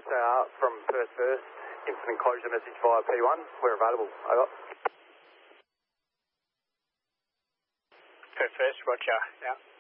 from Perth First. Instant enclosure message via P1. We're available. Over. Perth First, roger. Yeah.